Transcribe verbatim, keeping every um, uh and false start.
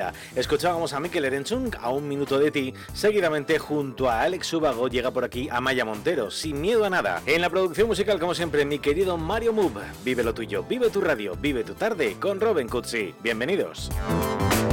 J. Escuchábamos a Mikel Erenchun, A un minuto de ti. Seguidamente, junto a Alex Ubago, llega por aquí Amaya Montero, Sin miedo a nada. En la producción musical, como siempre, mi querido Mario Move. Vive lo tuyo, vive tu radio, vive tu tarde con Robin Cutsi. Bienvenidos.